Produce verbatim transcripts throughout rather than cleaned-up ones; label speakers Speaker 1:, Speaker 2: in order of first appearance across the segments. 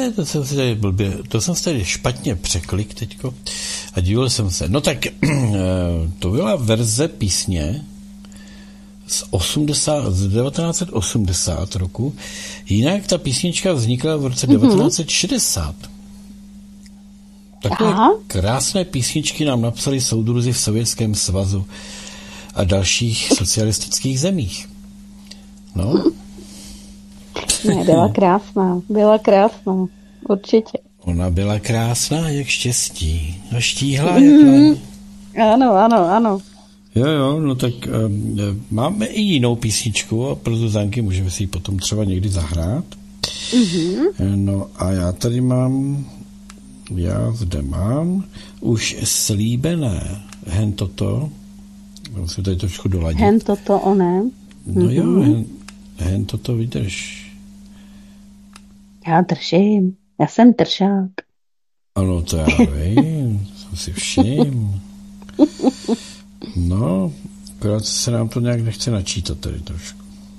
Speaker 1: ne, to jsem se tady blbě, to jsem se tady špatně překlik teďko a díval jsem se. No tak to byla verze písně z, osmdesát, z devatenáct set osmdesát roku, jinak ta písnička vznikla v roce mm-hmm. devatenáct set šedesát. Takové Aha. krásné písničky nám napsali soudruzi v Sovětském svazu a dalších socialistických zemích. No.
Speaker 2: Ne, byla krásná, byla krásná, určitě.
Speaker 1: Ona byla krásná jak štěstí a štíhlá mm-hmm. jak laň.
Speaker 2: Ano, ano, ano.
Speaker 1: Jo, jo, no tak um, máme i jinou písničku a pro Zuzanky můžeme si ji potom třeba někdy zahrát. Mm-hmm. No a já tady mám, já zde mám už slíbené hen toto, musím tady trošku doladit.
Speaker 2: Hen toto oné.
Speaker 1: No mm-hmm. jo, hen, hen toto vydrž.
Speaker 2: Já držím, já jsem držák.
Speaker 1: Ano, to já vím, jsem si všim. No, akorát se nám to nějak nechce načítat tady trošku.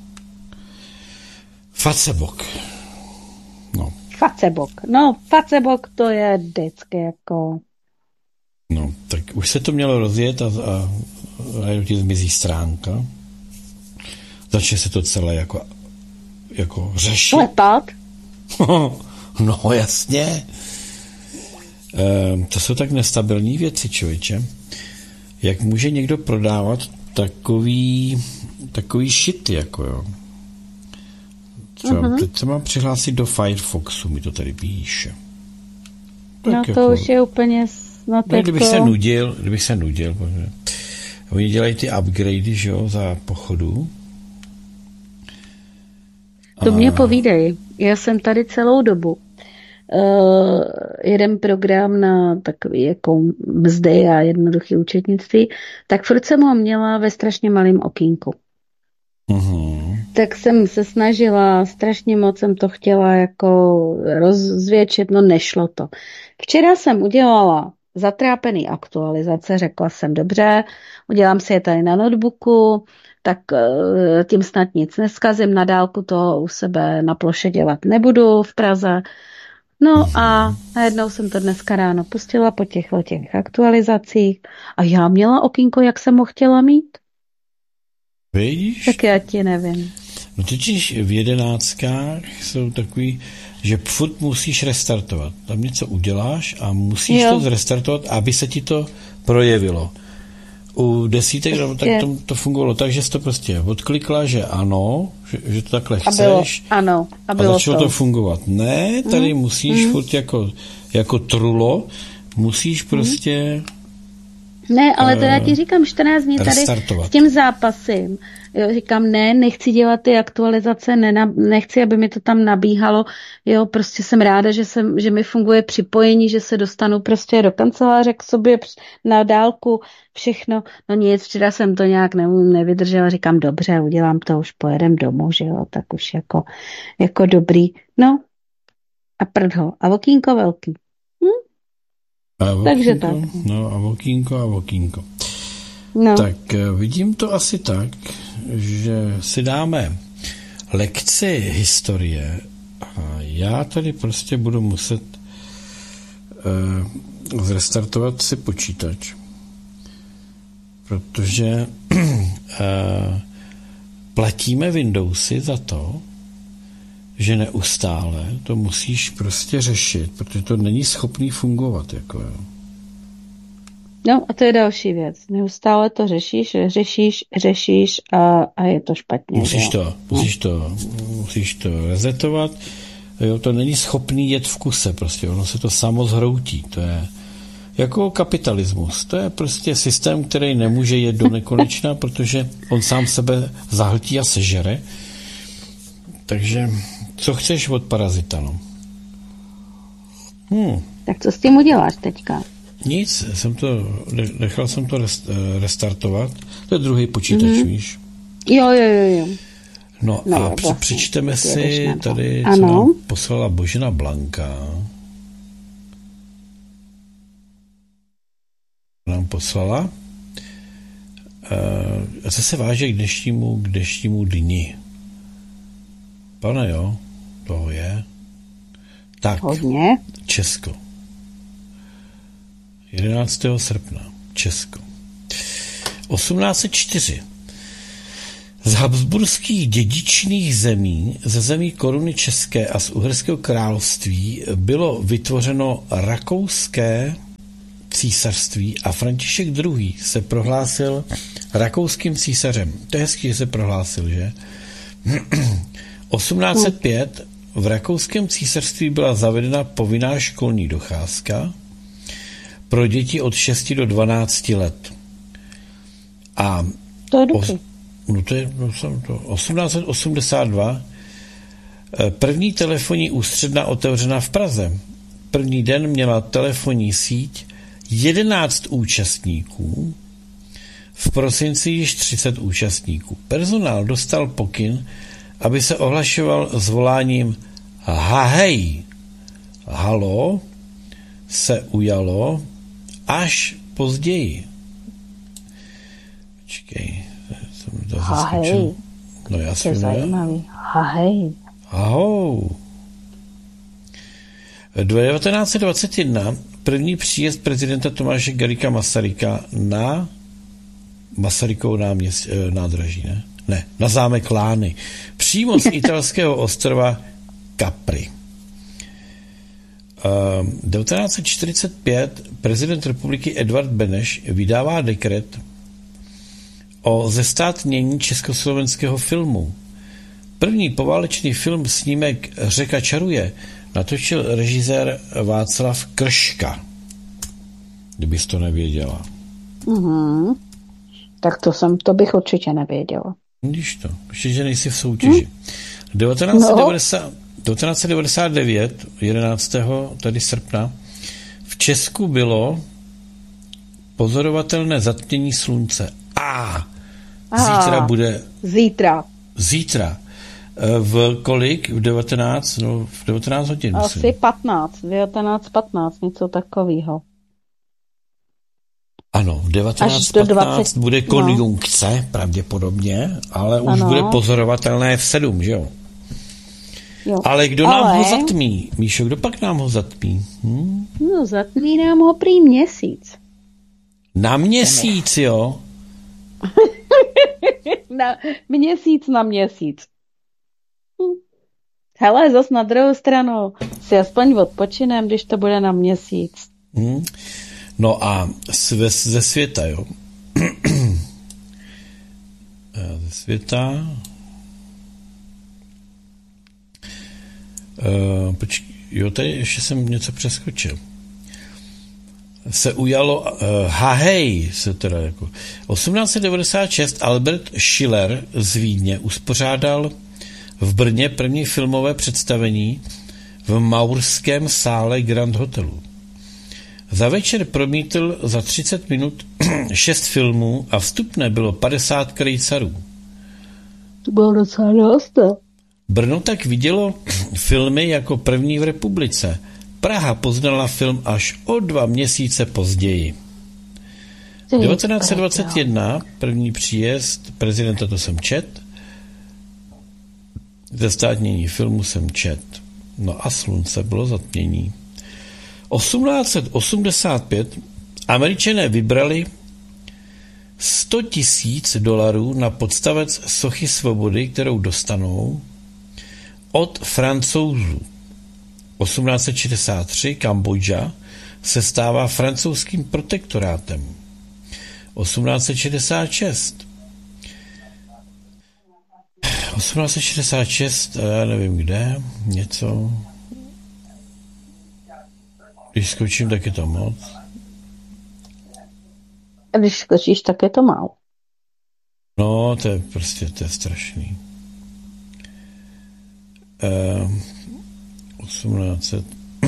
Speaker 1: Facebok. No.
Speaker 2: Facebok. No, Facebok to je vždycky jako...
Speaker 1: No, tak už se to mělo rozjet a, a najednou ti zmizí stránka. Začne se to celé jako, jako řešit.
Speaker 2: Letat.
Speaker 1: No, jasně. E, to jsou tak nestabilní věci, člověče. Jak může někdo prodávat takový, takový shit, jako jo. Třeba, uh-huh. Teď se mám přihlásit do Firefoxu, mi to tady píše.
Speaker 2: Tak no to jako, už je úplně snad
Speaker 1: ne, kdybych se nudil, kdybych se nudil, protože oni dělají ty upgradey, že jo, za pochodu.
Speaker 2: To A... mě povídej, já jsem tady celou dobu. Uh, jeden program na takový jako mzdy a jednoduché účetnictví, tak furt jsem ho měla ve strašně malém okýnku. Uh-huh. Tak jsem se snažila, strašně moc jsem to chtěla jako rozvětšit, no nešlo to. Včera jsem udělala zatrápený aktualizace, řekla jsem dobře, udělám si je tady na notebooku, tak uh, tím snad nic neskazím, na dálku to u sebe na ploše dělat nebudu v Praze. No a najednou jsem to dneska ráno pustila po těch těch aktualizacích a já měla okýnko, jak jsem ho chtěla mít.
Speaker 1: Víš?
Speaker 2: Tak já ti nevím.
Speaker 1: No totiž v jedenáctkách jsou takový, že furt musíš restartovat. Tam něco uděláš a musíš jo. to zrestartovat, aby se ti to projevilo. U desítek prostě. Tak to, to fungovalo tak, že jsi to prostě odklikla, že ano, že, že to takhle chceš. A bylo,
Speaker 2: ano. A, bylo
Speaker 1: a začalo to. to fungovat. Ne, tady mm. musíš mm. furt jako, jako trulo, musíš prostě...
Speaker 2: Ne, ale to já ti říkám čtrnáct dní tady s tím zápasem. Jo, říkám, ne, nechci dělat ty aktualizace, ne, nechci, aby mi to tam nabíhalo. Jo, prostě jsem ráda, že, jsem, že mi funguje připojení, že se dostanu prostě do kanceláře k sobě na dálku, všechno. No nic, včera jsem to nějak ne, nevydržela, říkám, dobře, udělám to, už pojedem domů, že jo, tak už jako, jako dobrý. No, a prdho, a okýnko velký.
Speaker 1: A okýnko,
Speaker 2: takže tak.
Speaker 1: No a okýnko a okýnko.
Speaker 2: No.
Speaker 1: Tak vidím to asi tak, že si dáme lekci historie a já tady prostě budu muset uh, zrestartovat si počítač. Protože uh, platíme Windowsy za to, že neustále to musíš prostě řešit, protože to není schopný fungovat. Jako, jo.
Speaker 2: No a to je další věc. Neustále to řešíš, řešíš, řešíš a, a je to špatně.
Speaker 1: Musíš to, musíš to, musíš to rezetovat. Jo, to není schopný jet v kuse prostě. Ono se to samo zhroutí. To je jako kapitalismus. To je prostě systém, který nemůže jet do nekonečna, protože on sám sebe zahltí a sežere. Takže co chceš od parazita, no? Hmm.
Speaker 2: Tak co s tím uděláš teďka?
Speaker 1: Nic, jsem to, nechal jsem to restartovat. To je druhý počítač, mm-hmm. víš?
Speaker 2: Jo, jo, jo, jo.
Speaker 1: No, no a vlastně, přečteme si tady, co
Speaker 2: ano.
Speaker 1: nám poslala Božena Blanka. Nám poslala. A co se váže k dnešnímu, k dnešnímu dni? Pane, jo, toho je. Tak,
Speaker 2: hodně.
Speaker 1: Česko. jedenáctého srpna. Česko. osmnáct set čtyři. Z habsburských dědičných zemí, ze zemí koruny české a z Uherského království bylo vytvořeno rakouské císařství a František druhý. se prohlásil rakouským císařem. To je hezký, že se prohlásil, že? osmnáct set pět. V rakouském císařství byla zavedena povinná školní docházka pro děti od šesti do dvanácti let. A
Speaker 2: to je dobrý.
Speaker 1: No to je no, to, osmnáct set osmdesát dva. První telefonní ústředna otevřena v Praze. První den měla telefonní síť jedenáct účastníků, v prosinci již třicet účastníků. Personál dostal pokyn, aby se ohlašoval s voláním hahej, halo, se ujalo až později. Počkej, jsem to zaskočil. No já
Speaker 2: to je zajímavý. Hahej.
Speaker 1: Ahou. devatenáct set dvacet jedna první příjezd prezidenta Tomáše Garrigua Masaryka na Masarykovo náměstí, nádraží, ne? Ne, na zámek Lány. Přímo z italského ostrova Capri. devatenáct set čtyřicet pět prezident republiky Edvard Beneš vydává dekret o zestátnění československého filmu. První poválečný film snímek Řeka čaruje natočil režisér Václav Krška. Kdybys to nevěděla.
Speaker 2: Mm-hmm. Tak to jsem, to bych určitě nevěděla.
Speaker 1: Vidíš to, ještě, že nejsi v soutěži. Hmm. devatenáct set devadesát, no. devatenáct set devadesát devět, jedenáctého tady srpna, v Česku bylo pozorovatelné zatmění slunce. A zítra bude...
Speaker 2: Zítra.
Speaker 1: Zítra. V kolik? V devatenáct? No, v devatenáct hodin.
Speaker 2: Asi myslím. patnáct. devatenáct patnáct, něco takového.
Speaker 1: Ano, v devatenáct patnáct bude konjunkce, no. Pravděpodobně, ale už ano. Bude pozorovatelné v sedm, že jo? Jo. Ale kdo ale... nám ho zatmí? Míšo, kdo pak nám ho zatmí? Hm?
Speaker 2: No, zatmí nám ho prý měsíc.
Speaker 1: Na měsíc, jo?
Speaker 2: na měsíc na měsíc. Hm. Hele, zas na druhou stranu si aspoň odpočinem, když to bude na měsíc.
Speaker 1: Hm. No a ze, ze světa, jo. Ze světa. Uh, počkej, jo, tady ještě jsem něco přeskočil. Se ujalo, uh, hahej, se teda jako. osmnáct set devadesát šest Albert Schiller z Vídně uspořádal v Brně první filmové představení v Maurském sále Grand Hotelu. Za večer promítl za třicet minut šest filmů a vstupné bylo padesát krejcarů.
Speaker 2: To bylo docela dost.
Speaker 1: Brno tak vidělo filmy jako první v republice. Praha poznala film až o dva měsíce později. devatenáct set dvacet jedna první příjezd prezidenta, to jsem čet. Zestátnění filmu jsem čet. No a slunce bylo zatmění. osmnáct set osmdesát pět Američané vybrali sto tisíc dolarů na podstavec sochy svobody, kterou dostanou od Francouzů. osmnáct set šedesát tři Kambodža se stává francouzským protektorátem. osmnáct set šedesát šest osmnáct set šedesát šest já nevím kde, něco... Když skočím, tak je to moc.
Speaker 2: A když skočíš, tak je to málo.
Speaker 1: No, to je prostě, to je strašný. Uh, osmnáct set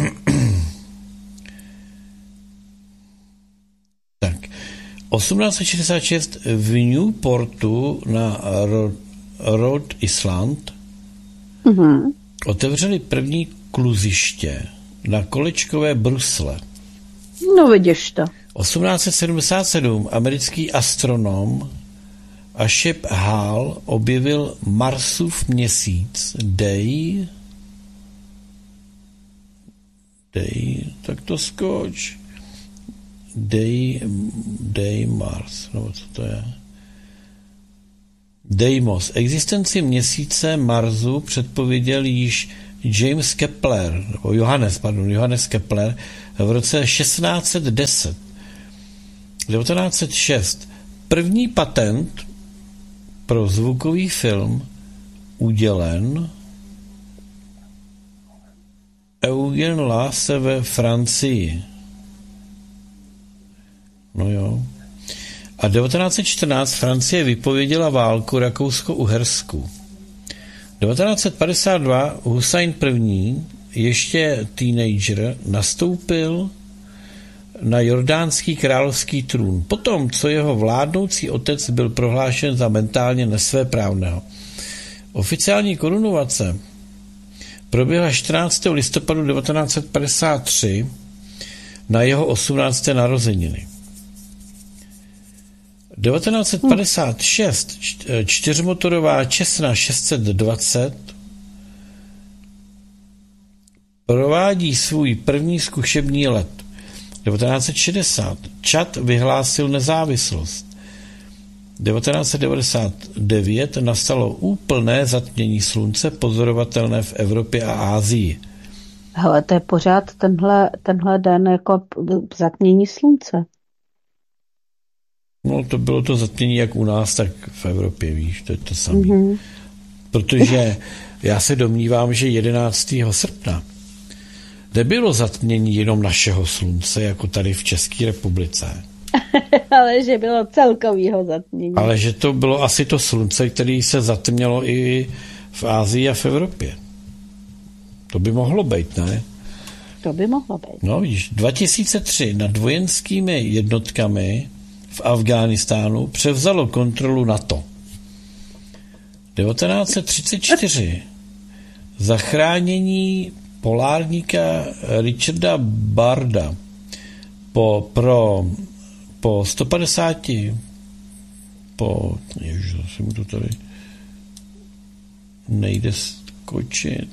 Speaker 1: Tak. osmnáct set šedesát šest v Newportu na Rhode Island mm-hmm. otevřeli první kluziště na kolečkové brusle.
Speaker 2: No vidíš to.
Speaker 1: osmnáct set sedmdesát sedm americký astronom Ashep Hall objevil Marsův měsíc Day Dej, tak to skoč. Dej, Dej Mars, no co to je? Deimos. Existenci měsíce Marsu předpověděl již James Kepler, nebo Johannes, pardon, Johannes Kepler v roce šestnáct set deset. devatenáct set šest. První patent pro zvukový film udělen Eugen Lase ve Francii. No jo. A devatenáct set čtrnáct Francie vypověděla válku Rakousko-Uhersku. devatenáct set padesát dva Husajn I., ještě teenager, nastoupil na jordánský královský trůn. Potom, co jeho vládnoucí otec byl prohlášen za mentálně nesvéprávného. Oficiální korunovace proběhla čtrnáctého listopadu devatenáct set padesát tři na jeho osmnácté narozeniny. devatenáct set padesát šest čtyřmotorová Cessna šest set dvacet provádí svůj první zkušební let. devatenáct set šedesát Čad vyhlásil nezávislost. devatenáct set devadesát devět nastalo úplné zatmění slunce, pozorovatelné v Evropě a Asii.
Speaker 2: Hele, to je pořád tenhle, tenhle den jako zatmění slunce.
Speaker 1: No, to bylo to zatmění jak u nás, tak v Evropě, víš, to je to samé. Mm-hmm. Protože já se domnívám, že jedenáctého srpna nebylo zatmění jenom našeho slunce, jako tady v České republice.
Speaker 2: Ale že bylo celkovýho zatmění.
Speaker 1: Ale že to bylo asi to slunce, které se zatmělo i v Asii a v Evropě. To by mohlo být, ne?
Speaker 2: To by mohlo být.
Speaker 1: No vidíš, dva tisíce tři nad vojenskými jednotkami v Afghánistánu převzalo kontrolu NATO. devatenáct set třicet čtyři zachránění polárníka Richarda Barda po, pro, po sto padesáti po, ježiš, zase mi to tady nejde skočit.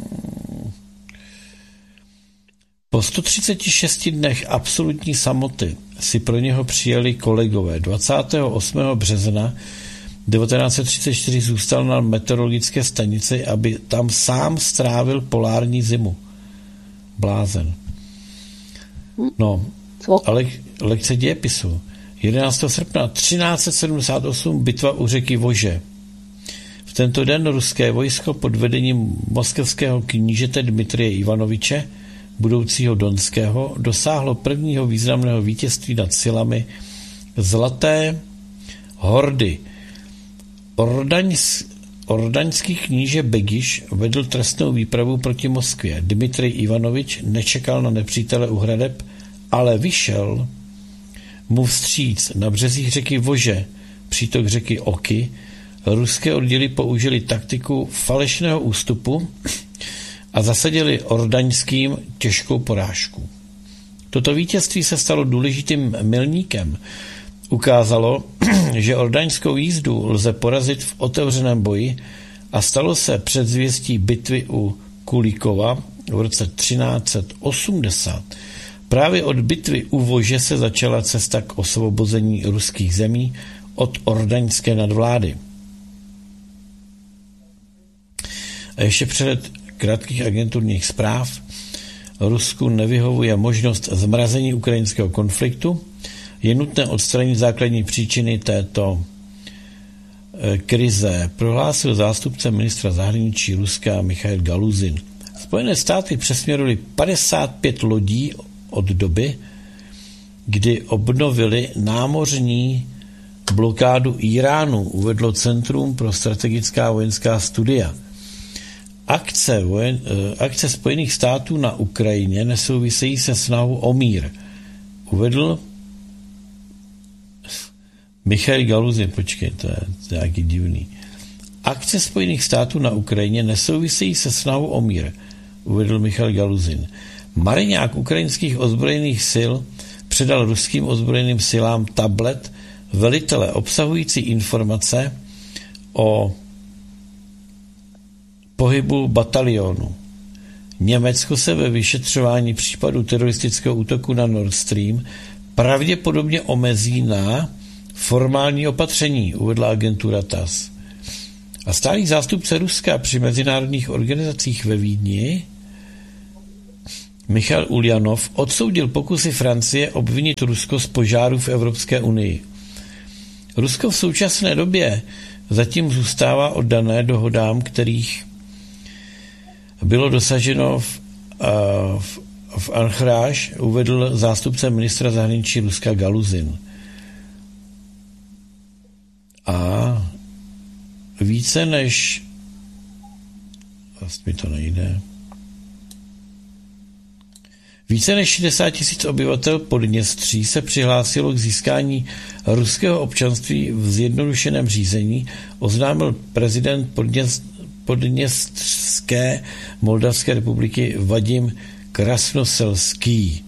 Speaker 1: Po sto třiceti šesti dnech absolutní samoty si pro něho přijeli kolegové. dvacátého osmého března devatenáct set třicet čtyři zůstal na meteorologické stanici, aby tam sám strávil polární zimu. Blázen. No, ale lekce dějepisu. jedenáctého srpna třináct set sedmdesát osm bitva u řeky Vože. V tento den ruské vojsko pod vedením moskevského knížete Dmitrije Ivanoviče, budoucího Donského, dosáhlo prvního významného vítězství nad silami Zlaté hordy. Ordaňs, ordaňský kníže Begiš vedl trestnou výpravu proti Moskvě. Dmitrij Ivanovič nečekal na nepřítele u hradeb, ale vyšel mu vstříc na březích řeky Vože, přítok řeky Oky. Ruské oddíly použili taktiku falešného ústupu a zasadili ordaňským těžkou porážku. Toto vítězství se stalo důležitým milníkem. Ukázalo, že ordaňskou jízdu lze porazit v otevřeném boji a stalo se předzvěstí bitvy u Kulíkova v roce třináct set osmdesát. Právě od bitvy u Vože se začala cesta k osvobození ruských zemí od ordaňské nadvlády. A ještě před krátkých agenturních zpráv. Rusku nevyhovuje možnost zmrazení ukrajinského konfliktu. Je nutné odstranit základní příčiny této krize, prohlásil zástupce ministra zahraničí Ruska Michail Galuzin. Spojené státy přesměrily padesát pět lodí od doby, kdy obnovili námořní blokádu Iránu, uvedlo Centrum pro strategická vojenská studia. Akce, vojen, akce Spojených států na Ukrajině nesouvisejí se snahou o mír. Uvedl Michail Galuzin, počkej, to je nějaký divný. Akce Spojených států na Ukrajině nesouvisejí se snahou o mír, uvedl Michail Galuzin. Mariňák ukrajinských ozbrojených sil předal ruským ozbrojeným silám tablet velitele obsahující informace o pohybu batalionu. Německo se ve vyšetřování případu teroristického útoku na Nord Stream pravděpodobně omezí na formální opatření, uvedla agentura T A S. A stálý zástupce Ruska při mezinárodních organizacích ve Vídni Michal Uljanov odsoudil pokusy Francie obvinit Rusko z požáru v Evropské unii. Rusko v současné době zatím zůstává oddané dohodám, kterých bylo dosaženo v, v, v Anchráž, uvedl zástupce ministra zahraničí Ruska Galuzin. A více než vlastně mi to nejde. Více než šedesát tisíc obyvatel Podněstří se přihlásilo k získání ruského občanství v zjednodušeném řízení, oznámil prezident Podněst, Podněstřské Moldavské republiky Vadim Krasnoselský.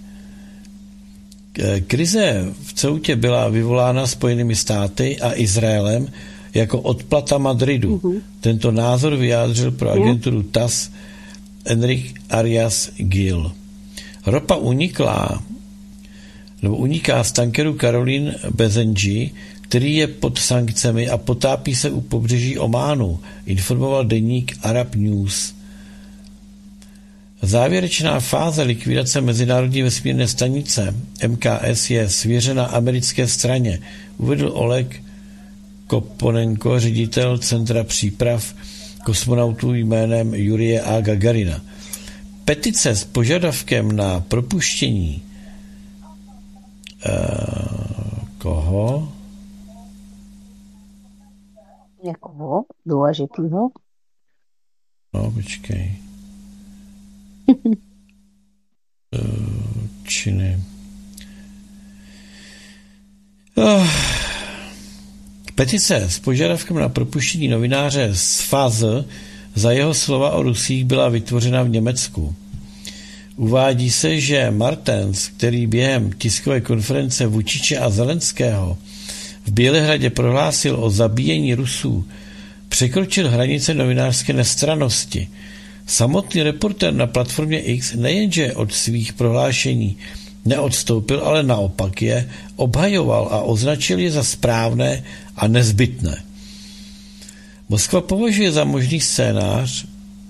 Speaker 1: Krize v Ceutě byla vyvolána Spojenými státy a Izraelem jako odplata Madridu. Uh-huh. Tento názor vyjádřil pro agenturu T A S Enrique Arias Gil. Ropa uniklá, nebo uniká z tankeru Caroline Bezenji, který je pod sankcemi a potápí se u pobřeží Ománu, informoval deník Arab News. Závěrečná fáze likvidace Mezinárodní vesmírné stanice M K S je svěřena americké straně, uvedl Oleg Koponenko, ředitel Centra příprav kosmonautů jménem Jurije A. Gagarina. Petice s požadavkem na propuštění uh, koho?
Speaker 2: Někoho důležitýho.
Speaker 1: No, počkej. uh, činy. Uh, petice s požadavkem na propuštění novináře z Fáze za jeho slova o Rusích byla vytvořena v Německu. Uvádí se, že Martens, který během tiskové konference Vučiče a Zelenského v Bělehradě prohlásil o zabíjení Rusů, překročil hranice novinářské nestrannosti. Samotný reportér na platformě X nejenže od svých prohlášení neodstoupil, ale naopak je obhajoval a označil je za správné a nezbytné. Moskva považuje za možný scénář,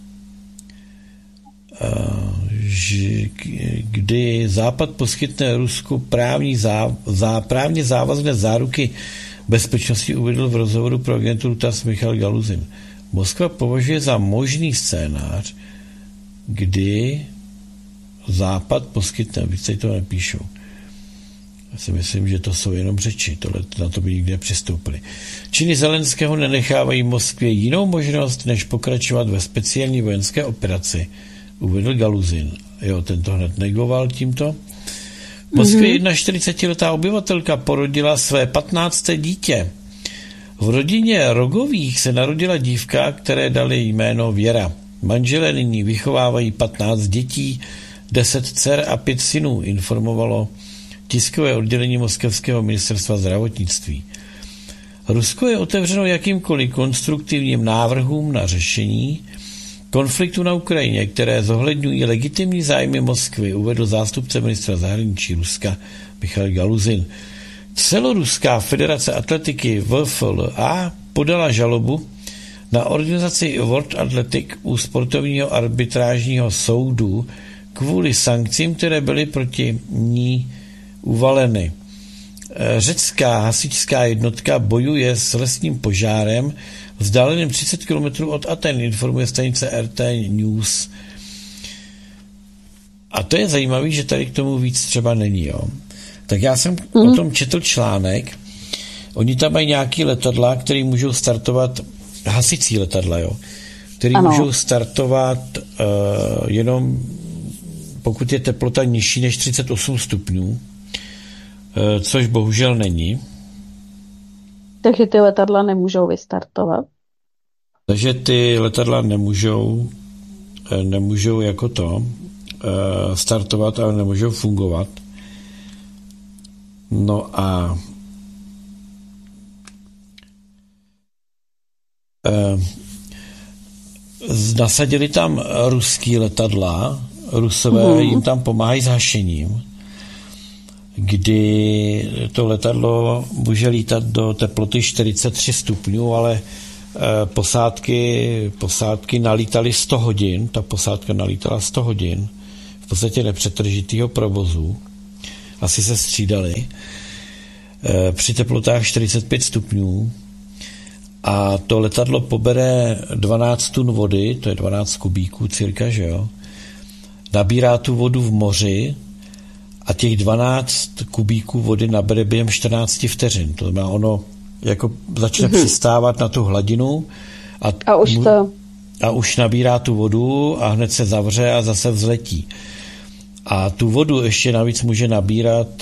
Speaker 1: kdy Západ poskytne Rusku právní zá, zá, právně závazné záruky bezpečnosti, uvedl v rozhovoru pro agenturu T A S Michal Galuzin. Moskva považuje za možný scénář, kdy Západ poskytne, víc se to nepíšou. Já si myslím, že to jsou jenom řeči, tohle, na to by nikdy nepřistoupili. Činy Zelenského nenechávají Moskvě jinou možnost, než pokračovat ve speciální vojenské operaci, uvedl Galuzin. Jo, tento hned negoval tímto. V Moskvě mm-hmm. čtyřicetiletá obyvatelka porodila své patnácté dítě. V rodině Rogových se narodila dívka, které dali jméno Věra. Manželé nyní vychovávají patnáct dětí, deset dcer a pět synů, informovalo tiskové oddělení moskevského ministerstva zdravotnictví. Rusko je otevřeno jakýmkoliv konstruktivním návrhům na řešení konfliktu na Ukrajině, které zohledňují legitimní zájmy Moskvy, uvedl zástupce ministra zahraničí Ruska Michal Galuzin. Celoruská federace atletiky V F L A podala žalobu na organizaci World Athletic u sportovního arbitrážního soudu kvůli sankcím, které byly proti ní uvaleny. Řecká hasičská jednotka bojuje s lesním požárem vzdáleným třicet kilometrů od Aten, informuje stanice R T News. A to je zajímavé, že tady k tomu víc třeba není. Jo. Tak já jsem mm. o tom četl článek. Oni tam mají nějaký letadla, které můžou startovat, hasicí letadla, jo, které můžou startovat uh, jenom pokud je teplota nižší než třicet osm stupňů, což bohužel není.
Speaker 2: Takže ty letadla nemůžou vystartovat?
Speaker 1: Takže ty letadla nemůžou, nemůžou jako to startovat, ale nemůžou fungovat. No a nasadili tam ruský letadla, Rusové mm. jim tam pomáhají s hašením, kdy to letadlo může lítat do teploty čtyřicet tři stupňů, ale posádky, posádky nalítaly sto hodin, ta posádka nalítala sto hodin, v podstatě nepřetržitýho provozu, asi se střídali, při teplotách čtyřicet pět stupňů a to letadlo pobere dvanáct tun vody, to je dvanáct kubíků cirka, že jo, nabírá tu vodu v moři a těch dvanáct kubíků vody nabere během čtrnáct vteřin, to znamená ono jako začne mm-hmm. přistávat na tu hladinu a,
Speaker 2: a, už to...
Speaker 1: a už nabírá tu vodu a hned se zavře a zase vzletí. A tu vodu ještě navíc může nabírat e,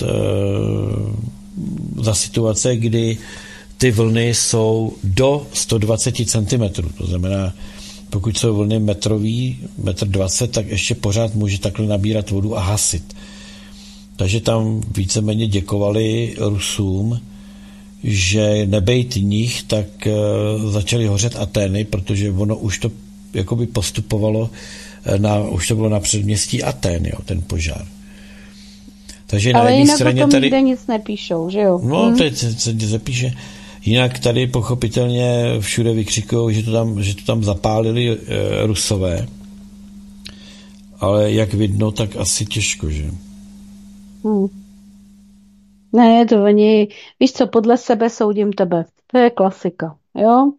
Speaker 1: za situace, kdy ty vlny jsou do sto dvacet centimetrů. To znamená, pokud jsou vlny metrový, metr dvacet, tak ještě pořád může takhle nabírat vodu a hasit. Takže tam víceméně děkovali Rusům, že nebejt nich, tak uh, začaly hořet Atény, protože ono už to jakoby postupovalo, na, už to bylo na předměstí Atén, jo, ten požár. Takže
Speaker 2: ale
Speaker 1: na jedné
Speaker 2: jinak
Speaker 1: straně
Speaker 2: o tom
Speaker 1: tady...
Speaker 2: nikde nic nepíšou, že jo?
Speaker 1: No,
Speaker 2: hmm.
Speaker 1: teď se, se zapíše. Jinak tady pochopitelně všude vykřikují, že to tam, že to tam zapálili uh, Rusové, ale jak vidno, tak asi těžko, že?
Speaker 2: Hmm. Ne, to oni, víš co, podle sebe soudím tebe. To je klasika, jo?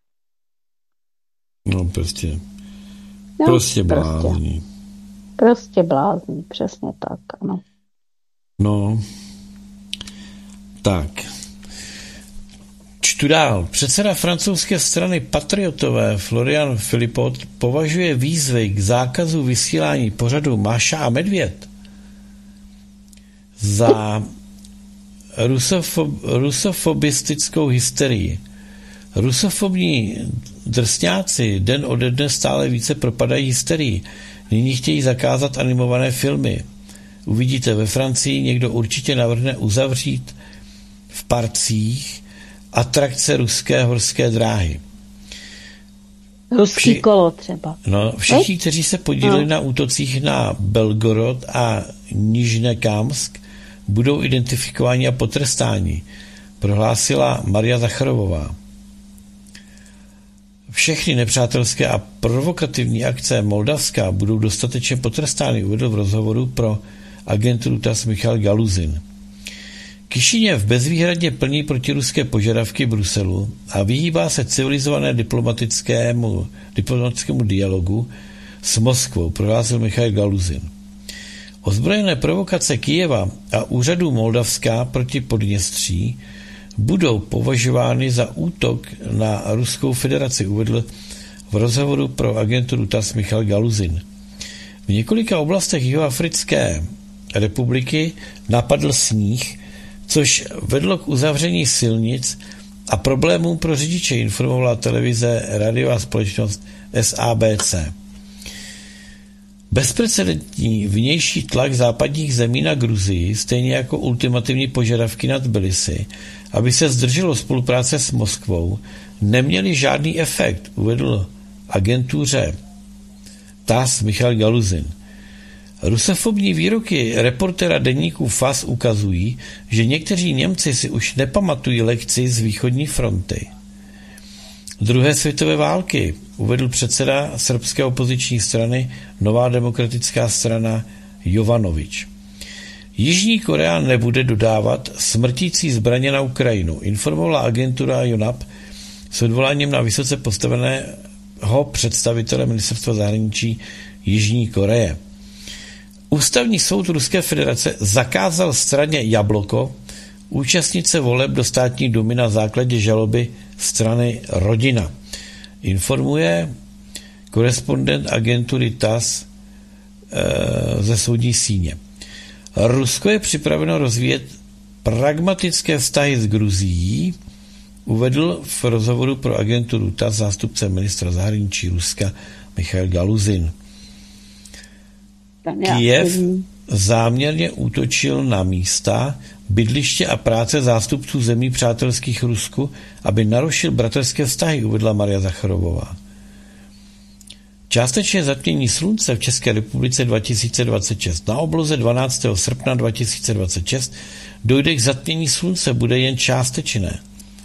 Speaker 1: No prostě,
Speaker 2: no,
Speaker 1: prostě blázní.
Speaker 2: Prostě blázní, přesně tak, ano.
Speaker 1: No, tak. Čtu dál. Předseda francouzské strany Patriotové Florian Philippot považuje výzvy k zákazu vysílání pořadu Máša a Medvěd za rusofob, rusofobistickou hysterii. Rusofobní drsňáci den ode dne stále více propadají hysterii. Nyní chtějí zakázat animované filmy. Uvidíte, ve Francii někdo určitě navrhne uzavřít v parcích atrakce ruské horské dráhy.
Speaker 2: Ruský Vši... kolo třeba.
Speaker 1: No, všichni, kteří se podíleli no. na útocích na Belgorod a Nižnekamsk, budou identifikováni a potrestáni, prohlásila Maria Zacharovová. Všechny nepřátelské a provokativní akce Moldavska budou dostatečně potrestány, uvedl v rozhovoru pro agenturu T A S Michal Galuzin. Kišiněv bezvýhradně plní protiruské požadavky Bruselu a vyhýbá se civilizované diplomatickému, diplomatickému dialogu s Moskvou, prohlásil Michal Galuzin. Ozbrojené provokace Kyjeva a úřadů Moldavska proti Podněstří budou považovány za útok na Ruskou federaci, uvedl v rozhovoru pro agenturu T A S Michal Galuzin. V několika oblastech Jihoafrické republiky napadl sníh, což vedlo k uzavření silnic a problémům pro řidiče, informovala televize rádiová společnost S A B C. Bezprecedentní vnější tlak západních zemí na Gruzii, stejně jako ultimativní požadavky na Tbilisi, aby se zdrželo spolupráce s Moskvou, neměly žádný efekt, uvedl agentuře T A S Michal Galuzin. Rusofobní výroky reportéra deníku F A S ukazují, že někteří Němci si už nepamatují lekci z východní fronty druhé světové války, uvedl předseda srbské opoziční strany Nová demokratická strana Jovanovič. Jižní Korea nebude dodávat smrtící zbraně na Ukrajinu, informovala agentura Yonhap s odvoláním na vysoce postaveného představitele ministerstva zahraničí Jižní Koreje. Ústavní soud Ruské federace zakázal straně Jabloko účastnit se voleb do státní dumy na základě žaloby strany Rodina. Informuje korespondent agentury T A S e, ze soudní síně. Rusko je připraveno rozvíjet pragmatické vztahy s Gruzií, uvedl v rozhovoru pro agenturu T A S zástupce ministra zahraničí Ruska Michal Galuzin. Kyjev záměrně útočil na místa, bydliště a práce zástupců zemí přátelských Rusku, aby narušil bratrské vztahy, uvedla Maria Zacharovová. Částečné zatmění slunce v České republice dva tisíce dvacet šest. Na obloze dvanáctého srpna dva tisíce dvacet šest dojde k zatmění slunce, bude jen částečné.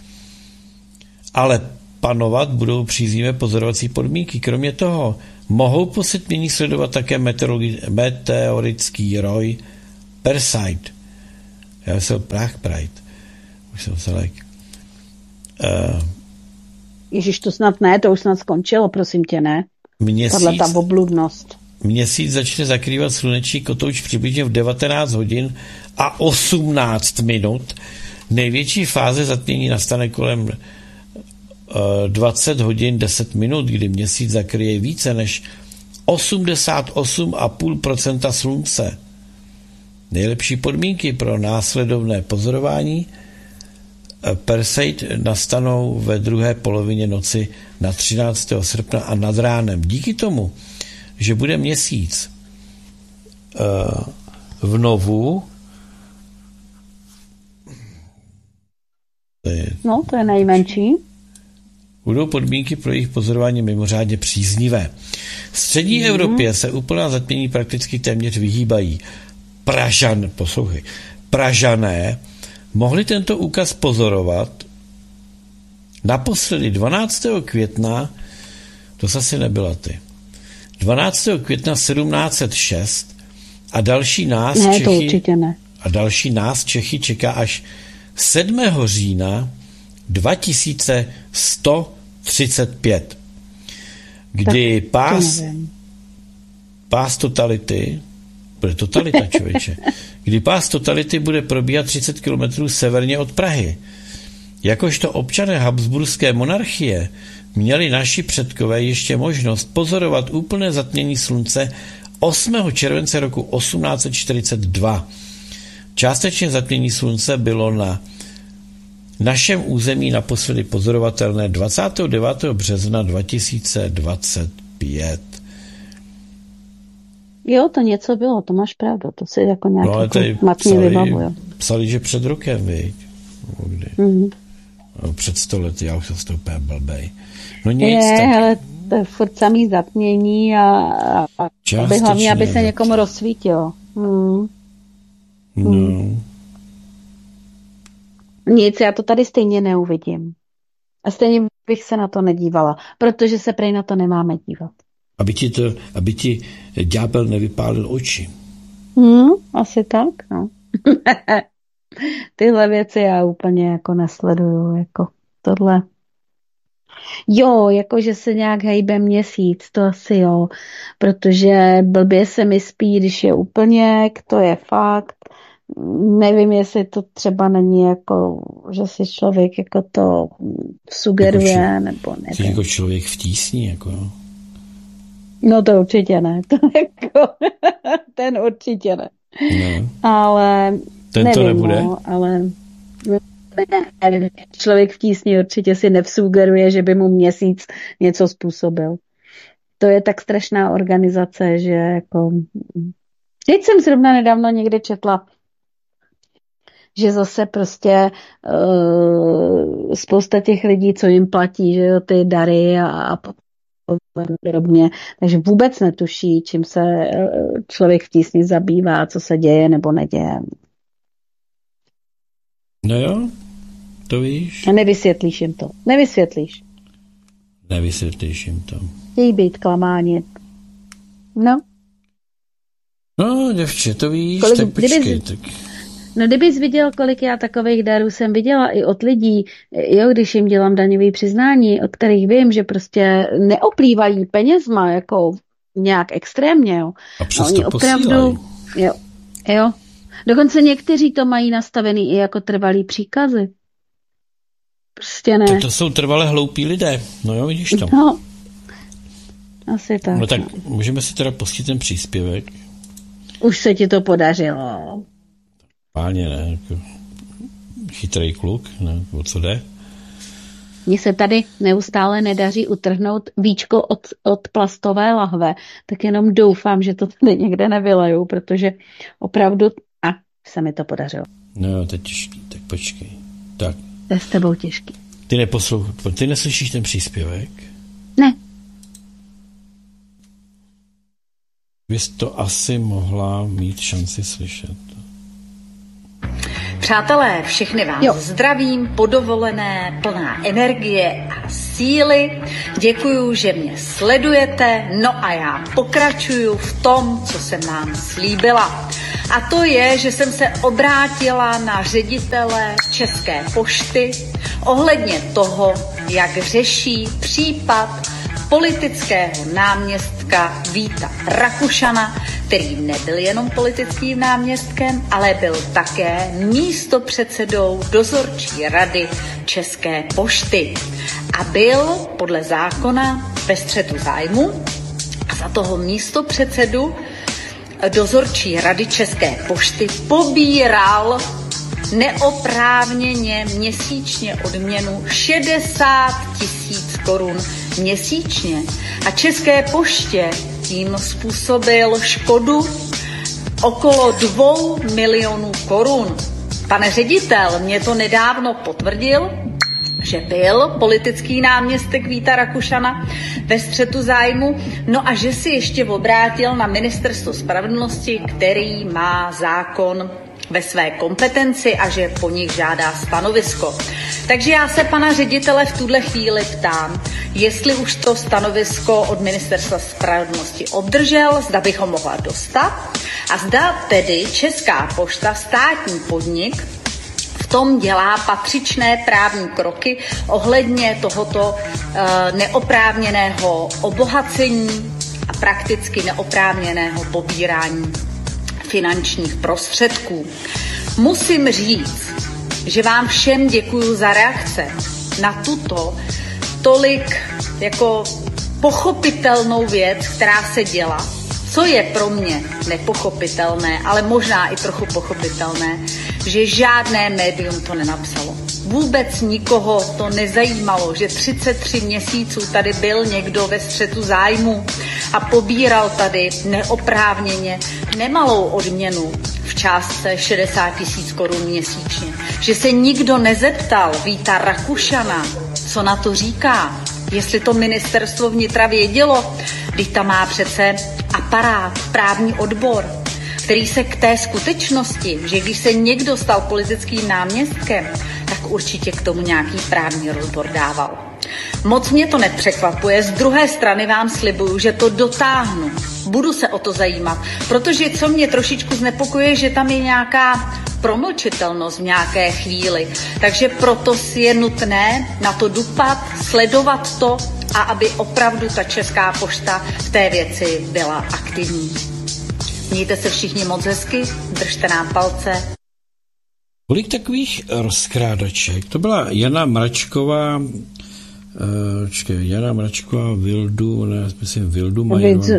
Speaker 1: Ale panovat budou příznivé pozorovací podmínky. Kromě toho mohou po setmění sledovat také meteorický roj Perseid. Já jsem Prach Pride. Už jsem se lek. Uh,
Speaker 2: Ježiš, to snad ne, to už snad skončilo, prosím tě, ne?
Speaker 1: Měsíc,
Speaker 2: tahle ta obludnost.
Speaker 1: Měsíc začne zakrývat sluneční kotouč přibližně v devatenáct hodin a osmnáct minut. Největší fáze zatmění nastane kolem uh, dvacet hodin deset minut, kdy měsíc zakryje více než osmdesát osm celá pět procenta slunce. Nejlepší podmínky pro následovné pozorování Perseid nastanou ve druhé polovině noci na třináctého srpna a nad ránem. Díky tomu, že bude měsíc uh, v novu, to je,
Speaker 2: no, to je nejmenší,
Speaker 1: budou podmínky pro jejich pozorování mimořádně příznivé. V střední mm. Evropě se úplná zatmění prakticky téměř vyhýbají. Pražan, poslouchej, Pražané mohli tento úkaz pozorovat naposledy dvanáctého května, to zase nebyla ty, dvanáctého května sedmnáct set šest a další nás
Speaker 2: ne,
Speaker 1: Čechy,
Speaker 2: to určitě ne.
Speaker 1: a další nás Čechy čeká až sedmého října dva tisíce sto třicet pět, kdy tak pás, pás totality, bude totalita, člověče, kdy pás totality bude probíhat třicet kilometrů severně od Prahy. Jakožto občané Habsburské monarchie měli naši předkové ještě možnost pozorovat úplné zatmění slunce osmého července roku osmnáct set čtyřicet dva. Částečně zatmění slunce bylo na našem území naposledy pozorovatelné dvacátého devátého března dva tisíce dvacet pět. Jo,
Speaker 2: to něco bylo, to máš pravdu, to si jako nějak
Speaker 1: no,
Speaker 2: jako matně vybavuje.
Speaker 1: Psali, že před rokem, viď? Mm-hmm. No, před sto lety, já už jsem z toho úplně blbej. No nic,
Speaker 2: je,
Speaker 1: tak...
Speaker 2: ale to je furt samý zatmění a, a, a aby hlavně, aby se někomu rozsvítilo. Hmm.
Speaker 1: No.
Speaker 2: Hmm. Nic, já to tady stejně neuvidím. A stejně bych se na to nedívala, protože se prej na to nemáme dívat.
Speaker 1: Aby ti, to, aby ti ďábel nevypálil oči.
Speaker 2: Hmm, asi tak, no. Tyhle věci já úplně jako nesleduju, jako tohle. Jo, jako že se nějak hejbe měsíc, to asi jo, protože blbě se mi spí, když je úplně, to je fakt. Nevím, jestli to třeba není jako, že si člověk jako to sugeruje, jako či, nebo nevím.
Speaker 1: Jsi jako člověk v tísni, jako jo?
Speaker 2: No to určitě ne, to jako, ten určitě ne.
Speaker 1: No.
Speaker 2: Ale
Speaker 1: ten
Speaker 2: nevím,
Speaker 1: to nebude?
Speaker 2: No, ale ne, člověk v tísni určitě si nevsugeruje, že by mu měsíc něco způsobil. To je tak strašná organizace, že jako... Teď jsem zrovna nedávno někde četla, že zase prostě uh, spousta těch lidí, co jim platí, že jo, ty dary a, a podobně, takže vůbec netuší, čím se uh, člověk v tísni zabývá, co se děje nebo neděje.
Speaker 1: No jo, to víš.
Speaker 2: A nevysvětlíš jim to. Nevysvětlíš.
Speaker 1: Nevysvětlíš jim to.
Speaker 2: Chtějí být klamáni. No.
Speaker 1: No, děvče, to víš,
Speaker 2: kolik,
Speaker 1: tak počkej.
Speaker 2: Kdyby,
Speaker 1: tak...
Speaker 2: No, kdybys viděl, kolik já takových darů jsem viděla i od lidí, jo, když jim dělám daňové přiznání, od kterých vím, že prostě neoplývají penězma jako nějak extrémně, jo.
Speaker 1: A přesto
Speaker 2: oni opravdu, jo, jo. Dokonce někteří to mají nastavený i jako trvalý příkazy. Prostě ne.
Speaker 1: Tak to jsou trvale hloupí lidé. No jo, vidíš to.
Speaker 2: No, asi tak.
Speaker 1: No tak můžeme si teda pustit ten příspěvek.
Speaker 2: Už se ti to podařilo.
Speaker 1: Páně, ne, jako chytrý kluk, ne, o co jde?
Speaker 2: Mně se tady neustále nedaří utrhnout víčko od, od plastové lahve, tak jenom doufám, že to tady někde nevylejou, protože opravdu, a se mi to podařilo.
Speaker 1: No jo, to je těžký, tak počkej. Tak.
Speaker 2: To je s tebou těžký.
Speaker 1: Ty neposloucháš, ty neslyšíš ten příspěvek?
Speaker 2: Ne.
Speaker 1: bys to asi mohla mít šanci slyšet.
Speaker 3: Přátelé, všechny vás jo. zdravím, podovolené, plná energie a síly. Děkuju, že mě sledujete, no a já pokračuju v tom, co jsem vám slíbila. A to je, že jsem se obrátila na ředitele České pošty ohledně toho, jak řeší případ politického náměstka Víta Rakušana, který nebyl jenom politickým náměstkem, ale byl také místopředsedou dozorčí rady České pošty. A byl podle zákona ve střetu zájmu a za toho místopředsedu dozorčí rady České pošty pobíral neoprávněně měsíčně odměnu šedesát tisíc korun měsíčně. A České poště tím způsobil škodu okolo dvou milionů korun. Pane ředitel mě to nedávno potvrdil, že byl politický náměstek Víta Rakušana ve střetu zájmu, no a že si ještě obrátil na Ministerstvo spravedlnosti, který má zákon ve své kompetenci a že po nich žádá stanovisko. Takže já se pana ředitele v tuhle chvíli ptám, jestli už to stanovisko od Ministerstva spravedlnosti obdržel, zda bych ho mohla dostat a zda tedy Česká pošta, státní podnik, v tom dělá patřičné právní kroky ohledně tohoto e, neoprávněného obohacení a prakticky neoprávněného pobírání finančních prostředků. Musím říct, že vám všem děkuju za reakce na tuto tolik jako pochopitelnou věc, která se děla, co je pro mě nepochopitelné, ale možná i trochu pochopitelné, že žádné médium to nenapsalo. Vůbec nikoho to nezajímalo, že třicet tři měsíců tady byl někdo ve střetu zájmu a pobíral tady neoprávněně nemalou odměnu v částce šedesát tisíc korun měsíčně. Že se nikdo nezeptal Víta Rakušana, co na to říká, jestli to ministerstvo vnitra vědělo, když tam má přece aparát, právní odbor, který se k té skutečnosti, že když se někdo stal politickým náměstkem, tak určitě k tomu nějaký právní rozbor dával. Moc mě to nepřekvapuje, z druhé strany vám slibuju, že to dotáhnu. Budu se o to zajímat, protože co mě trošičku znepokojuje, že tam je nějaká promlčitelnost v nějaké chvíli. Takže proto si je nutné na to dupat, sledovat to a aby opravdu ta Česká pošta v té věci byla aktivní. Mějte se všichni moc hezky, držte nám palce.
Speaker 1: Kolik takových rozkrádaček? To byla Jana Mračková, čekaj, Jana Mračková, Vildu, ne, myslím Vildu Majerová.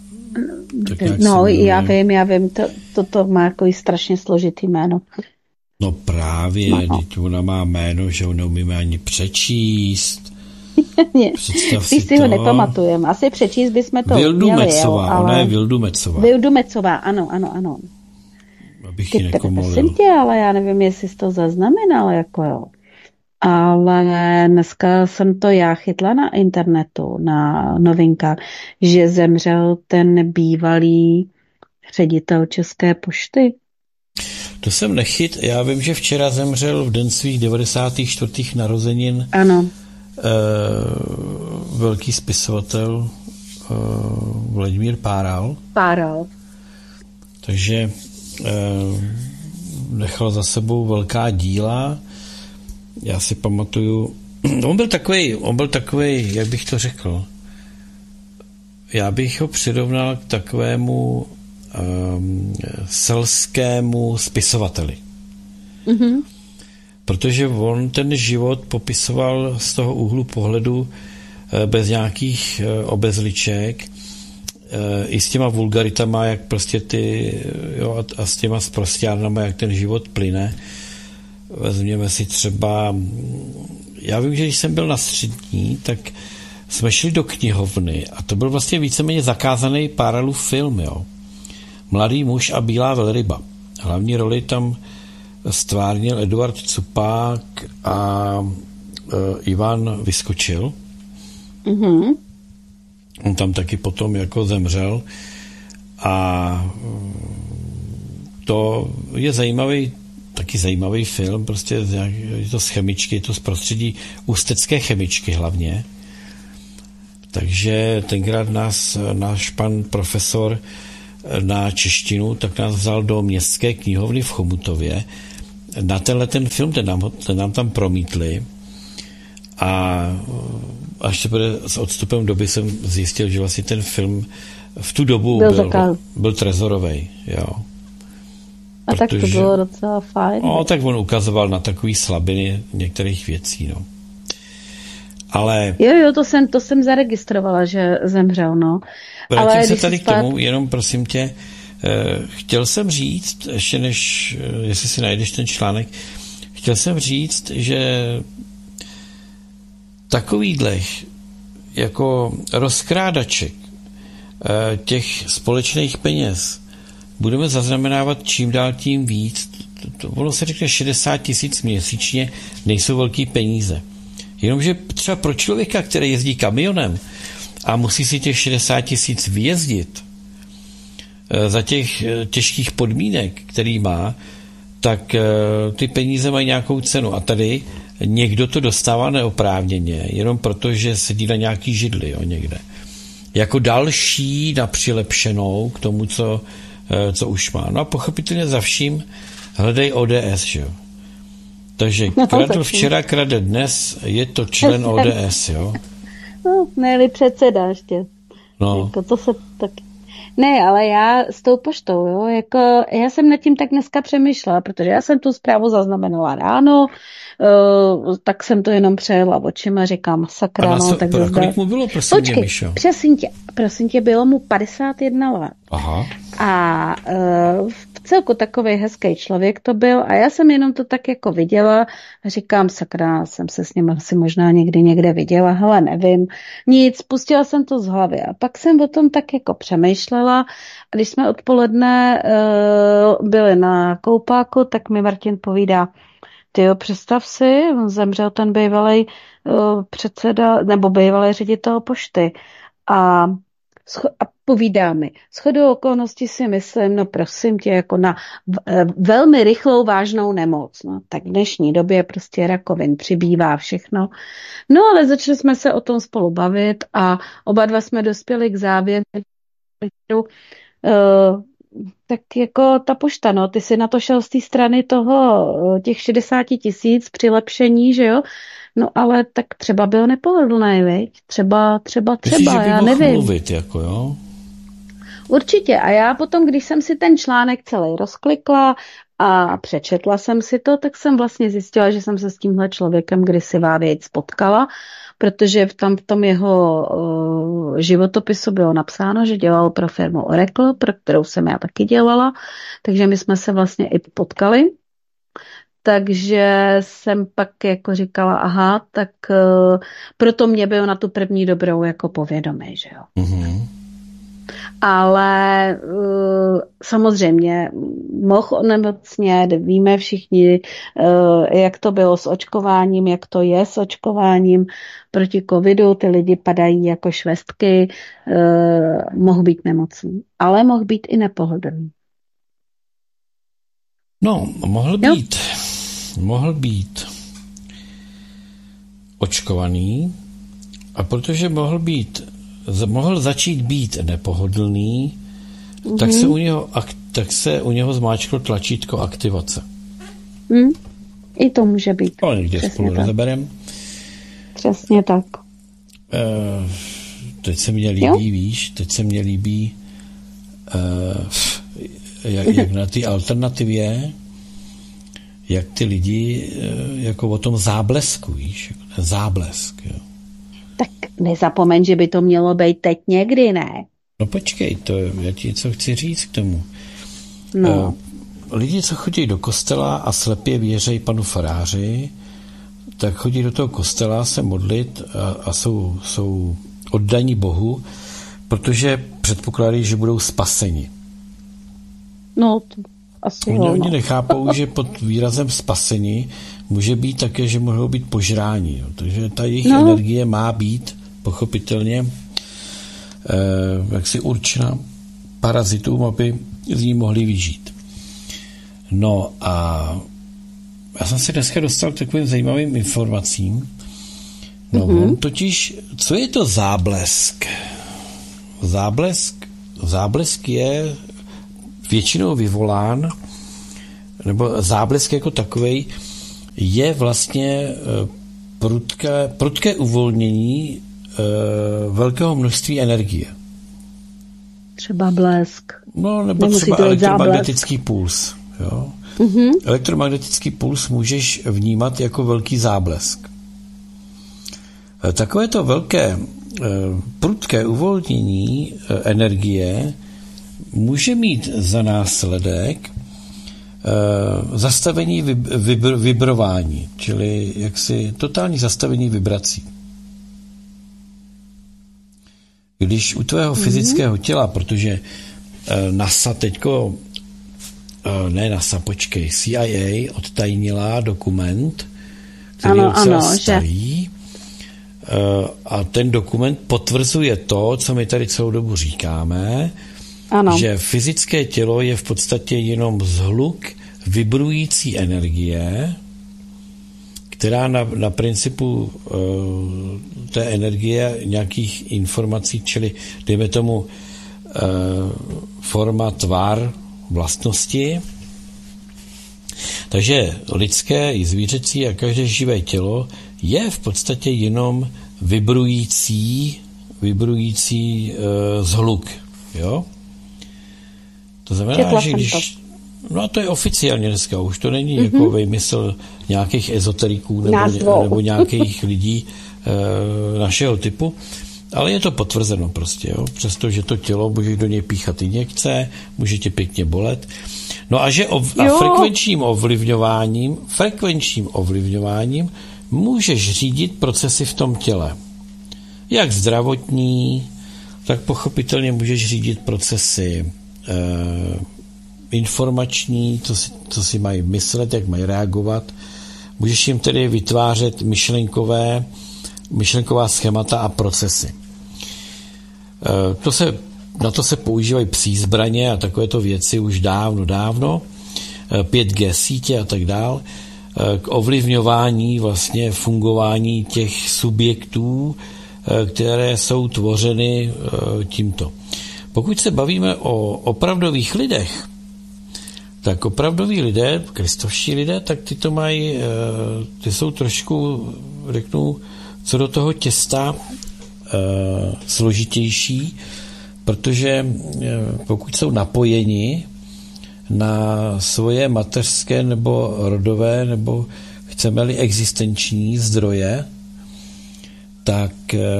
Speaker 2: No, já vím, já vím, to, to, to má jako strašně složitý jméno.
Speaker 1: No právě, no. Teď ona má jméno, že ho neumíme ani přečíst.
Speaker 2: Představ si, si ho nepamatujeme. Asi přečíst bychom to
Speaker 1: Vildu
Speaker 2: měli.
Speaker 1: Mecová,
Speaker 2: jo, ale...
Speaker 1: ona je Vildu Mecová.
Speaker 2: Vildu Mecová, ano, ano, ano.
Speaker 1: Abych ji nekomolil.
Speaker 2: Prosím tě, ale já nevím, jestli jsi to zaznamenal, jako jo. Ale dneska jsem to já chytla na internetu, na novinkách, že zemřel ten bývalý ředitel České pošty.
Speaker 1: To jsem nechyt. Já vím, že včera zemřel v den svých devadesátých čtvrtých narozenin.
Speaker 2: Ano.
Speaker 1: Eh, velký spisovatel eh, Vladimír Páral.
Speaker 2: Páral.
Speaker 1: Takže eh, nechal za sebou velká díla. Já si pamatuju, on byl takový, on byl takový, jak bych to řekl, já bych ho přirovnal k takovému um, selskému spisovateli. Mm-hmm. Protože on ten život popisoval z toho úhlu pohledu bez nějakých obezliček, i s těma vulgaritama, jak prostě ty, jo, a s těma sprosťárnama, jak ten život plyne. Vezměme si třeba, já vím, že když jsem byl na střední, tak jsme šli do knihovny a to byl vlastně víceméně zakázaný Páralův film, jo. Mladý muž a bílá velryba. Hlavní roli tam stvárnil Eduard Cupák a e, Ivan Vyskočil. Mm-hmm. On tam taky potom jako zemřel A to je zajímavý, taky zajímavý film, prostě je to z chemičky, je to z prostředí ústecké chemičky hlavně. Takže tenkrát nás náš pan profesor na češtinu, tak nás vzal do městské knihovny v Chomutově. Na tenhle ten film, ten nám, ten nám tam promítli a až teprve s odstupem doby jsem zjistil, že vlastně ten film v tu dobu byl, byl, byl trezorovej, jo.
Speaker 2: A protože, tak to bylo docela fajn.
Speaker 1: No, tak on ukazoval na takový slabiny některých věcí, no. Ale...
Speaker 2: Jo, jo, to jsem, to jsem zaregistrovala, že zemřel, no.
Speaker 1: Vrátím
Speaker 2: Ale
Speaker 1: se tady
Speaker 2: spát...
Speaker 1: k tomu, jenom prosím tě, chtěl jsem říct, ještě než, jestli si najdeš ten článek, chtěl jsem říct, že takovýhlech jako rozkrádaček těch společných peněz budeme zaznamenávat čím dál tím víc. Ono se řekne šedesát tisíc měsíčně, nejsou velký peníze. Jenomže třeba pro člověka, který jezdí kamionem a musí si těch šedesát tisíc vyjezdit za těch těžkých podmínek, který má, tak ty peníze mají nějakou cenu. A tady někdo to dostává neoprávněně, jenom proto, že sedí na nějaký židli, jo, někde. Jako další na přilepšenou k tomu, co, co už má. No a pochopitelně za vším hledej O D S, že jo. Takže kradl včera, krade dnes, je to člen O D S, jo?
Speaker 2: No, ne-li předseda ještě.
Speaker 1: No.
Speaker 2: Jako to se taky... Ne, ale já s tou poštou, jo, jako já jsem nad tím tak dneska přemýšlela, protože já jsem tu zprávu zaznamenala ráno, uh, tak jsem to jenom přejela očima, říkám, sakra, no, tak
Speaker 1: zde... kolik mu bylo, prosím tě, Mišo?
Speaker 2: Prosím tě, prosím tě, bylo mu padesát jedna let.
Speaker 1: Aha.
Speaker 2: A uh, v celku takový hezký člověk to byl a já jsem jenom to tak jako viděla a říkám, sakra, jsem se s ním asi možná někdy někde viděla, hele, nevím, nic, pustila jsem to z hlavy a pak jsem o tom tak jako přemýšlela a když jsme odpoledne uh, byli na koupáku, tak mi Martin povídá, tyjo, představ si, on zemřel ten bývalý uh, předseda, nebo bývalý ředitel pošty a a povídá mi. Shodou okolností si myslím, no prosím tě, jako na velmi rychlou vážnou nemoc. No, tak v dnešní době prostě rakovin přibývá všechno. No ale začali jsme se o tom spolu bavit a oba dva jsme dospěli k závěru, uh, tak jako ta pošta, no, ty si na to šel z té strany toho, těch šedesát tisíc přilepšení, že jo? No ale tak třeba byl nepohodlný, viď? Třeba, třeba, třeba,
Speaker 1: Myslíš, že by
Speaker 2: já
Speaker 1: mohl
Speaker 2: nevím.
Speaker 1: mluvit, jako jo?
Speaker 2: Určitě. A já potom, když jsem si ten článek celý rozklikla a přečetla jsem si to, tak jsem vlastně zjistila, že jsem se s tímhle člověkem kdysi vávějc spotkala, protože v tam v tom jeho uh, životopisu bylo napsáno, že dělal pro firmu Oracle, pro kterou jsem já taky dělala, takže my jsme se vlastně i potkali. Takže jsem pak jako říkala, aha, tak uh, proto mě byl na tu první dobrou jako povědomí, že jo. Mm-hmm. Ale uh, samozřejmě mohl onemocnět, víme všichni, uh, jak to bylo s očkováním, jak to je s očkováním proti covidu, ty lidi padají jako švestky, uh, mohl být nemocný, ale mohl být i nepohodlný.
Speaker 1: No, mohl být. Jo? Mohl být očkovaný a protože mohl být, mohl začít být nepohodlný, mm-hmm. tak se u něho, tak se u něho zmáčklo tlačítko aktivace.
Speaker 2: Mm. I to může být.
Speaker 1: To někde spolu rozeberem.
Speaker 2: Přesně tak.
Speaker 1: E, teď se mě líbí, jo? víš, teď se mě líbí e, jak, jak na té alternativě, jak ty lidi jako o tom záblesku, víš, jako ten záblesk. Jo.
Speaker 2: Tak nezapomeň, že by to mělo být teď někdy, ne?
Speaker 1: No počkej, to já ti něco chci říct k tomu.
Speaker 2: No.
Speaker 1: Lidi, co chodí do kostela a slepě věří panu faráři, tak chodí do toho kostela se modlit a, a jsou, jsou oddaní Bohu, protože předpokládají, že budou spaseni.
Speaker 2: No, to asi
Speaker 1: Oni,
Speaker 2: jo,
Speaker 1: oni
Speaker 2: no.
Speaker 1: nechápou, že pod výrazem spasení může být také, že mohou být požrání. Jo. Takže ta jejich no. energie má být pochopitelně eh, jaksi určena parazitům, aby z ní mohli vyžít. No a já jsem se dneska dostal k takovým zajímavým informacím. No mm-hmm. on totiž, co je to záblesk? Záblesk, záblesk je většinou vyvolán, nebo záblesk jako takovej je vlastně prudké, prudké uvolnění e, velkého množství energie.
Speaker 2: Třeba blesk.
Speaker 1: No, nebo Nemusí třeba elektromagnetický puls. Jo? Mm-hmm. Elektromagnetický puls můžeš vnímat jako velký záblesk. E, takovéto velké e, prudké uvolnění e, energie může mít za následek e, zastavení vib, vibr, vibrování, čili jaksi totální zastavení vibrací. Když u tvého mm-hmm. fyzického těla, protože e, NASA teďko, e, ne NASA, počkej, C I A odtajnila dokument, který
Speaker 2: ano,
Speaker 1: je
Speaker 2: ano,
Speaker 1: starý, že? E, a ten dokument potvrzuje to, co my tady celou dobu říkáme, ano. že fyzické tělo je v podstatě jenom zhluk vibrující energie, která na, na principu uh, té energie nějakých informací, čili dejme tomu uh, forma, tvar, vlastnosti. Takže lidské i zvířecí a každé živé tělo je v podstatě jenom vibrující, vibrující uh, zhluk. Jo? To znamená, Četla že když... To. No a to je oficiálně dneska, už to není mm-hmm. jako vymysl nějakých ezoteriků nebo, nebo nějakých lidí e, našeho typu, ale je to potvrzeno prostě, jo? Přestože to tělo, můžeš do něj píchat injekce, může tě pěkně bolet. No a že ov, a frekvenčním ovlivňováním, frekvenčním ovlivňováním můžeš řídit procesy v tom těle. Jak zdravotní, tak pochopitelně můžeš řídit procesy e, informační, co si, co si mají myslet, jak mají reagovat. Můžeš jim tedy vytvářet myšlenkové, myšlenková schémata a procesy. E, to se, na to se používají psí zbraně a takovéto věci už dávno, dávno. E, pět G sítě a tak dál. E, k ovlivňování vlastně fungování těch subjektů, e, které jsou tvořeny e, tímto. Pokud se bavíme o opravdových lidech, tak opravdoví lidé, kristovští lidé, tak ty to mají, ty jsou trošku, řeknu, co do toho těsta složitější, protože pokud jsou napojeni na svoje mateřské nebo rodové, nebo chceme-li existenční zdroje, tak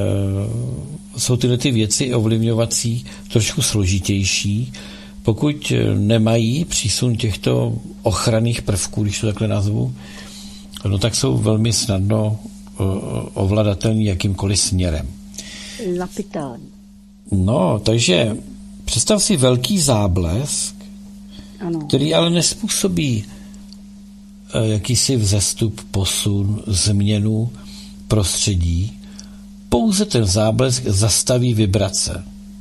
Speaker 1: jsou tyhle ty věci ovlivňovací trošku složitější. Pokud nemají přísun těchto ochranných prvků, když to takhle nazvu, no tak jsou velmi snadno ovladatelní jakýmkoliv směrem.
Speaker 2: Lapitální.
Speaker 1: No, takže představ si velký záblesk, ano. který ale nespůsobí jakýsi vzestup, posun, změnu prostředí. Pouze ten záblesk zastaví vibrace.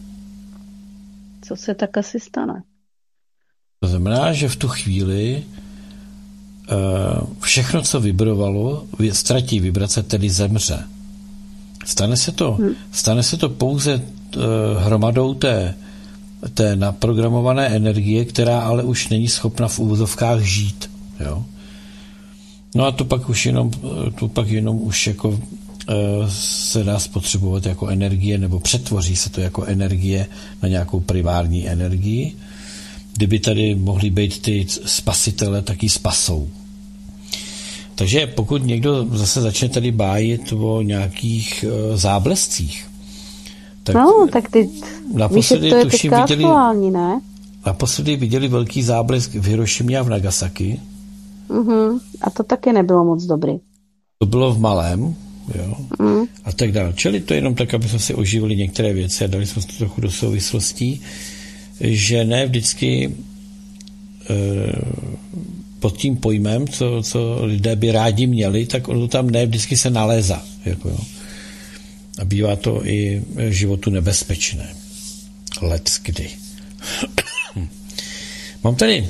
Speaker 2: Co se tak asi stane?
Speaker 1: To znamená, že v tu chvíli uh, všechno, co vibrovalo, ztratí vibrace, tedy zemře. Stane se to, hmm. stane se to pouze uh, hromadou té, té naprogramované energie, která ale už není schopna v úvozovkách žít. Jo? No a to pak už jenom, to pak jenom už jako se dá spotřebovat jako energie, nebo přetvoří se to jako energie na nějakou privátní energii. Kdyby tady mohly být ty spasitele, tak ji spasou. Takže pokud někdo zase začne tady bájit o nějakých uh, záblescích, tak,
Speaker 2: no, tak ty
Speaker 1: naposledy,
Speaker 2: víš, to je
Speaker 1: tuším, viděli, aktuální, ne? Naposledy viděli velký záblesk v Hirošimě a v Nagasaki.
Speaker 2: Uh-huh. A to taky nebylo moc dobrý.
Speaker 1: To bylo v malém, jo, mm. a tak dále. Čili to jenom tak, aby jsme si oživili některé věci a dali jsme to trochu do souvislostí, že ne vždycky e, pod tím pojmem, co, co lidé by rádi měli, tak ono to tam ne vždycky se nalézá. Jako jo. A bývá to i životu nebezpečné. Leckdy. Mám tady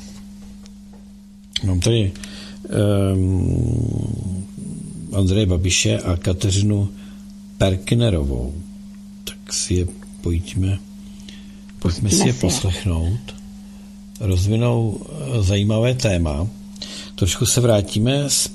Speaker 1: mám tady um, Andreje Babiše a Kateřinu Perknerovou. Tak si je pojďme, pojďme si je poslechnout. Rozvinou zajímavé téma. Trošku se vrátíme